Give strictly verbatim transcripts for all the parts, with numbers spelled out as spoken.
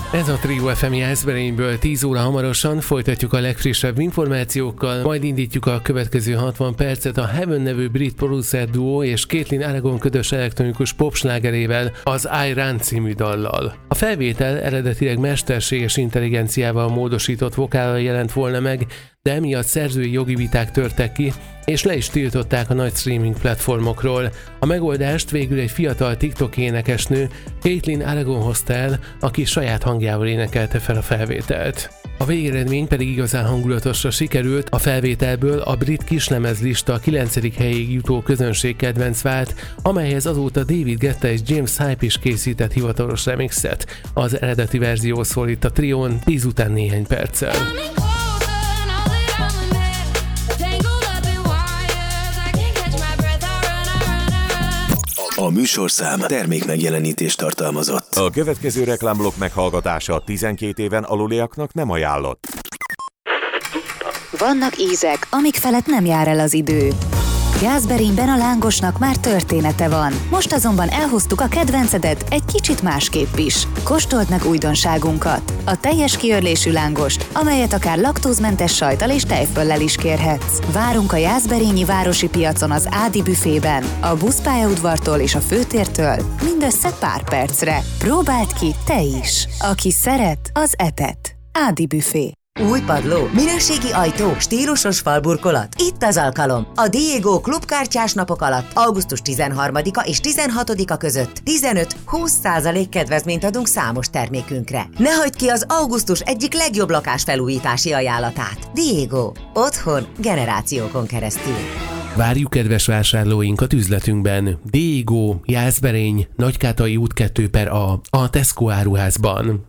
Ez a Trio ef em Jászberényből tíz óra hamarosan, folytatjuk a legfrissebb információkkal, majd indítjuk a következő hatvan percet a Heaven nevű brit producer duó és Caitlin Aragon ködös elektronikus popslágerével, az I Run című dallal. A felvétel eredetileg mesterséges intelligenciával módosított vokállal jelent volna meg, de emiatt szerzői jogi viták törtek ki, és le is tiltották a nagy streaming platformokról. A megoldást végül egy fiatal TikTok énekesnő, Caitlin Aragon hozta el, aki saját hangjával énekelte fel a felvételt. A végeredmény pedig igazán hangulatosra sikerült, a felvételből a brit kislemezlista kilencedik helyig jutó közönségkedvenc vált, amelyhez azóta David Guetta és James Hype is készített hivatalos remixet. Az eredeti verzió szól itt a trión tíz után néhány perccel. A műsorszám termékmegjelenítést tartalmazott. A következő reklámblokk meghallgatása tizenkét éven aluliaknak nem ajánlott. Vannak ízek, amik felett nem jár el az idő. Jászberényben a lángosnak már története van. Most azonban elhoztuk a kedvencedet egy kicsit másképp is. Kóstold meg újdonságunkat. A teljes kiörlésű lángost, amelyet akár laktózmentes sajttal és tejföllel is kérhetsz. Várunk a jászberényi városi piacon az Ádi büfében, a buszpályaudvartól és a főtértől mindössze pár percre. Próbáld ki te is. Aki szeret, az etet. Ádi büfé. Új padló, minőségi ajtó, stílusos falburkolat. Itt az alkalom. A Diego klubkártyás napok alatt augusztus tizenharmadika és tizenhatodika között tizenöt-húsz százalék kedvezményt adunk számos termékünkre. Ne hagyd ki az augusztus egyik legjobb lakásfelújítási ajánlatát. Diego. Otthon generációkon keresztül. Várjuk kedves vásárlóinkat üzletünkben. Diego, Jászberény, Nagykátai út kettő per A, a Tesco áruházban.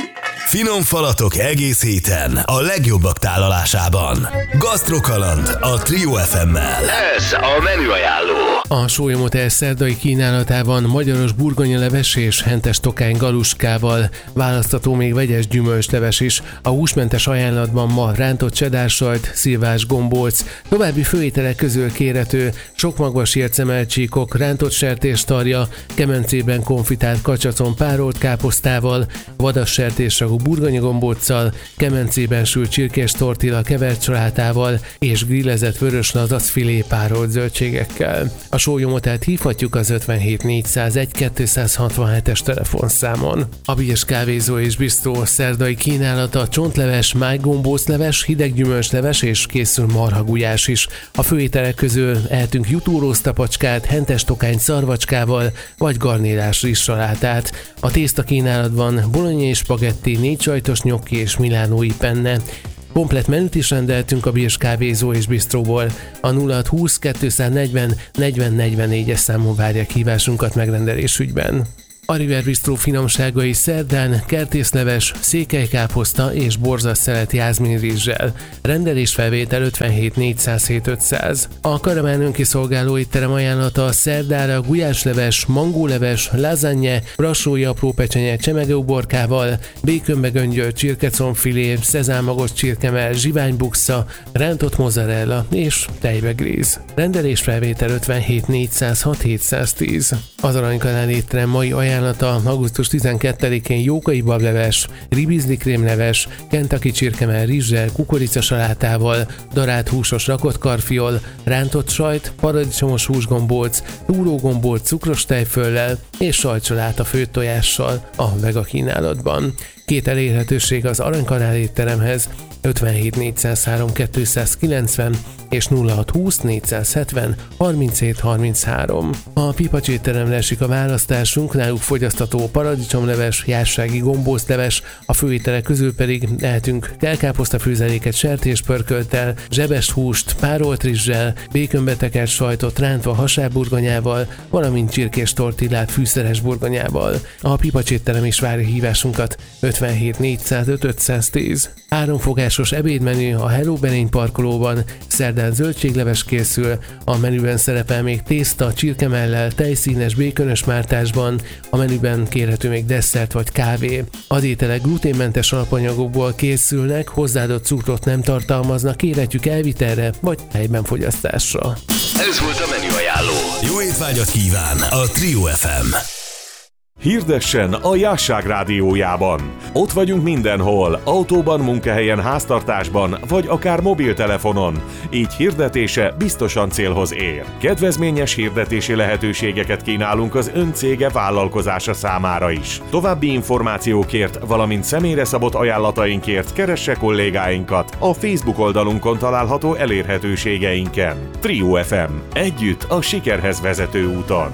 Finom falatok egész héten, a legjobbak tálalásában. Gasztrokaland a Trio ef emmel. Ez a menüajánló. A Sólyomhotel szerdai kínálatában magyaros burgonyaleves és hentes tokány galuskával, választható még vegyes gyümölcsleves is. A húsmentes ajánlatban ma rántott csedársajt, szilvás gombolc, további főételek közül kérhető sokmagvas ércemelcsíkok, rántott sertéstarja, kemencében konfitált kacsacon párolt káposztával, vadas sertésragú burgonyagombóccal, kemencében sült csirkés tortilla kevert salátával és grillezett vörös lazacfilé párolt zöldségekkel. A Sólyomhotelt hívhatjuk az ötvenhét négyszázegy kétszázhatvanhetes telefonszámon. A Bies kávézó és bisztró szerdai kínálata csontleves, májgombócleves, hideg gyümölcsleves és készül marhagulyás is. A főételek közül ehetünk jutóróztapacskát, hentes tokány szarvacskával vagy garnélás rizssalátát. A tészta kínálatban bolonyai spagetti, négy sajtos nyokki és milánói penne. Komplett menüt is rendeltünk a Bies kávézó és bisztróból. A nulla húsz kétszáznegyven negyven negyvennégyes számon várják hívásunkat megrendelés ügyben. A River Bistro finomságai szerdán kertészleves, székelykáposzta és borzaszszelet jászminrizssel. Rendelésfelvétel ötvenhét négyszázhét ötszáz. A Karamán önkiszolgáló étterem ajánlata szerdára gulyásleves, mangóleves, lasagne, brassói apró pecsenye csemegeuborkával, békönbe göngyölt csirkecombfilé, szezámagos csirkemell, zsiványbuksa, rántott mozzarella és tejbegríz. Rendelésfelvétel ötvenhét négyszázhat hétszáztíz. Az Aranykanál étterem mai ajánlata augusztus tizenkettedikén jókai bableves, ribizli krémleves, kentucky csirkemell rizssel, kukoricasalátával, darált húsos rakott karfiol, rántott sajt, paradicsomos húsgombóc, túrógombóc cukros tejföllel és sajtsaláta főtojással a vega kínálatban. Két elérhetőség az Aranykanál étteremhez, ötvenhét négyszázhárom kétszázkilencven és nulla húsz négyszázhetven harminchét harminchárom. A Pipacs étteremre esik a választásunk, náluk fogyasztható paradicsomleves, jássági gombócleves, a főételek közül pedig ehetünk kelkáposztafőzeléket sertéspörkölttel, zsebest húst, párolt rizssel, békönbe tekert sajtot rántva hasábburgonyával, valamint csirkés tortillát fűszeres burgonyával. A Pipacs étterem is várja hívásunkat ötvenhét négyszázöt ötszáztíz. Háromfogásos ebédmenü a Hello Berény parkolóban, szerdán zöldségleves készül, a menüben szerepel még tészta, csirkemellel, tejszínes, békönös mártásban, a menüben kérhető még desszert vagy kávé. Az ételek gluténmentes alapanyagokból készülnek, hozzáadott cukrot nem tartalmaznak, kérhetjük elvitelre vagy helyben fogyasztásra. Ez volt a menüajánló. Jó étvágyat kíván a Trio ef em! Hirdessen a Jásság rádiójában. Ott vagyunk mindenhol, autóban, munkahelyen, háztartásban, vagy akár mobiltelefonon. Így hirdetése biztosan célhoz ér. Kedvezményes hirdetési lehetőségeket kínálunk az ön cége vállalkozása számára is. További információkért, valamint személyre szabott ajánlatainkért keresse kollégáinkat a Facebook oldalunkon található elérhetőségeinken. Trio ef em. Együtt a sikerhez vezető úton.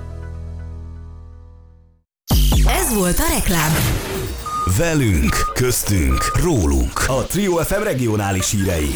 Ez volt a reklám. Velünk, köztünk, rólunk. A Trio ef em regionális hírei.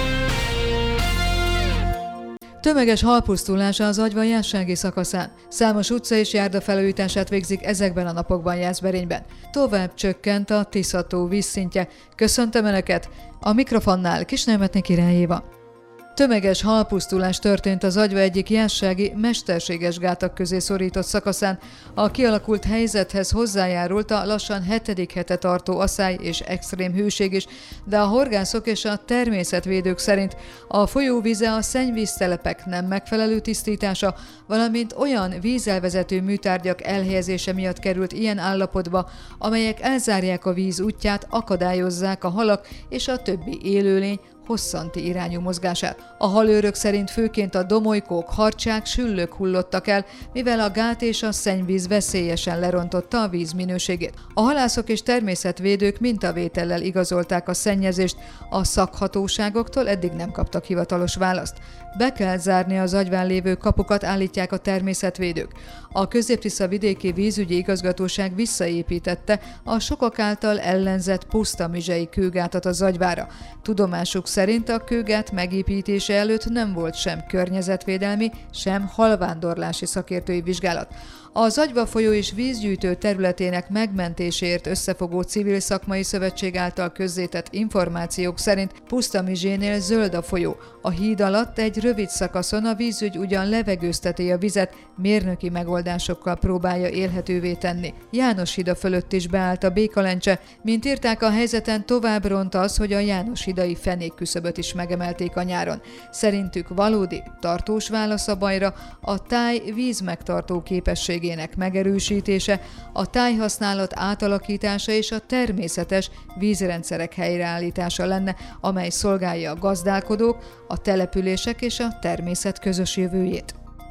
Tömeges halpusztulása az Agyva jássági szakaszán. Számos utca és járda felújítását végzik ezekben a napokban Jászberényben. Tovább csökkent a Tisza-tó vízszintje. Köszöntöm Önöket! A mikrofonnál Kisnemetné Király Éva. Tömeges halpusztulás történt az Agyva egyik jássági mesterséges gátak közé szorított szakaszán. A kialakult helyzethez hozzájárult a lassan hetedik hete tartó aszály és extrém hőség is, de a horgászok és a természetvédők szerint a folyóvíze a szennyvíztelepek nem megfelelő tisztítása, valamint olyan vízelvezető műtárgyak elhelyezése miatt került ilyen állapotba, amelyek elzárják a víz útját, akadályozzák a halak és a többi élőlény hosszanti irányú mozgását. A halőrök szerint főként a domolykók, harcsák, süllők hullottak el, mivel a gát és a szennyvíz veszélyesen lerontotta a víz minőségét. A halászok és természetvédők mintavétellel igazolták a szennyezést, a szakhatóságoktól eddig nem kaptak hivatalos választ. Be kell zárni az Agyván lévő kapukat, állítják a természetvédők. A Közép-Tisza vidéki vízügyi igazgatóság visszaépítette a sokak által ellenzett pusztamizsei kőgátat az Agyvára. Tudomásuk szerint a kőgát megépítése előtt nem volt sem környezetvédelmi, sem halvándorlási szakértői vizsgálat. Az Agyva folyó és vízgyűjtő területének megmentéséért összefogó civil szakmai szövetség által közzétett információk szerint Pusztamizsénél zöld a folyó. A híd alatt egy rövid szakaszon a vízügy ugyan levegőzteti a vizet, mérnöki megoldásokkal próbálja élhetővé tenni. Jánoshida fölött is beállt a Békalencse, mint írták, a helyzeten tovább ront az, hogy a jánoshidai fenékküszöböt is megemelték a nyáron. Szerintük valódi, tartós válasz a bajra a táj vízmegtartó képességének megerősítése, a tájhasználat átalakítása és a természetes vízrendszerek helyreállítása lenne, amely szolgálja a gazdálkodók, a települések és a természet közös jövőjét.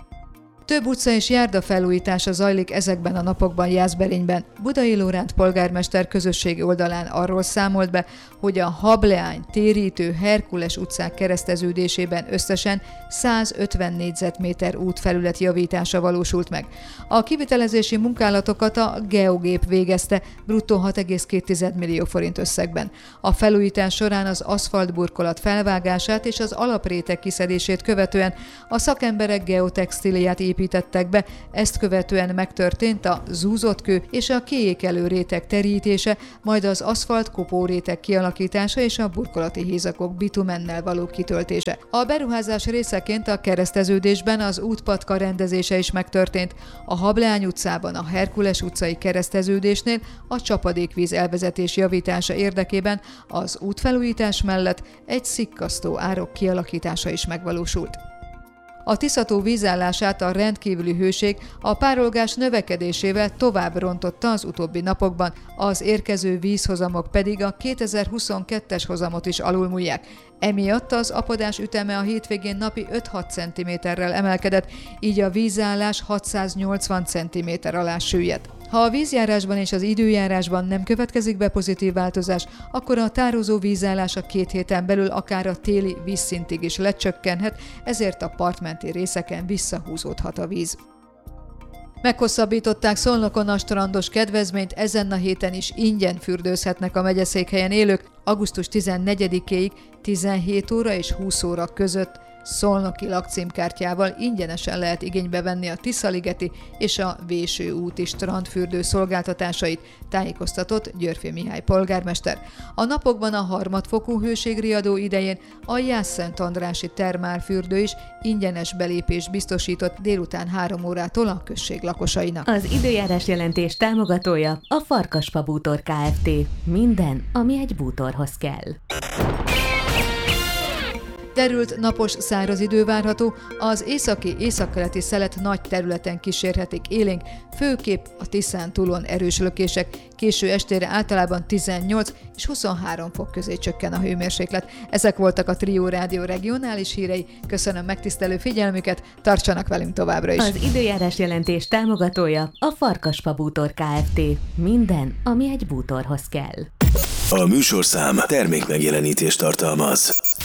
Több utca és járda felújítása zajlik ezekben a napokban Jászberényben. Budai Lóránt polgármester közösségi oldalán arról számolt be, hogy a Hableány, Térítő, Herkules utcák kereszteződésében összesen százötven négyzetméter útfelület javítása valósult meg. A kivitelezési munkálatokat a Geogép végezte, bruttó hat egész két millió forint összegben. A felújítás során az aszfaltburkolat felvágását és az alapréteg kiszedését követően a szakemberek geotextíliát építettek be, ezt követően megtörtént a zúzott kő és a kiékelő réteg terítése, majd az aszfalt kopóréteg kialakítása és a burkolati hézakok bitumennel való kitöltése. A beruházás részeként a kereszteződésben az útpatka rendezése is megtörtént. A Hableány utcában, a Herkules utcai kereszteződésnél a csapadékvíz elvezetés javítása érdekében az útfelújítás mellett egy szikkasztó árok kialakítása is megvalósult. A Tisza-tó vízállását a rendkívüli hőség a párolgás növekedésével tovább rontotta az utóbbi napokban, az érkező vízhozamok pedig a kétezer-huszonkettes hozamot is alulmúlják. Emiatt az apadás üteme a hétvégén napi öt-hat centiméterrel emelkedett, így a vízállás hatszáznyolcvan centiméter alá süllyedt. Ha a vízjárásban és az időjárásban nem következik be pozitív változás, akkor a tározó vízállás a két héten belül akár a téli vízszintig is lecsökkenhet, ezért a partmenti részeken visszahúzódhat a víz. Meghosszabbították Szolnokon a strandos kedvezményt, ezen a héten is ingyen fürdőzhetnek a megyeszékhelyen élők, augusztus tizennegyedikéig tizenhét óra és húsz óra között. Szolnoki lakcímkártyával ingyenesen lehet igénybe venni a Tiszaligeti és a Véső úti strandfürdő szolgáltatásait, tájékoztatott Györffy Mihály polgármester. A napokban a harmadfokú hőségriadó idején a Jász-Szent Andrássy termálfürdő is ingyenes belépést biztosított délután három órától a község lakosainak. Az időjárás jelentés támogatója a Farkasfa Bútor Kft. Minden, ami egy bútorhoz kell. Derült, napos, száraz idő várható, az északi, északkeleti szelet nagy területen kísérhetik élénk, főképp a Tiszántúlon erős lökések. Késő estére általában tizennyolc és huszonhárom fok közé csökken a hőmérséklet. Ezek voltak a Trio Rádió regionális hírei. Köszönöm megtisztelő figyelmüket, tartsanak velünk továbbra is. Az időjárás jelentés támogatója a Farkasfa Bútor Kft. Minden, ami egy bútorhoz kell. A műsorszám termék megjelenítést tartalmaz.